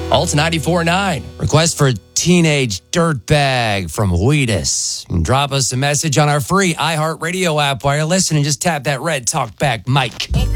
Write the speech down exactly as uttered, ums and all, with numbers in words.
Alt ninety-four point nine. Request for Teenage Dirtbag from Wheatus. And drop us a message on our free iHeartRadio app while you're listening. Just tap that red talkback mic.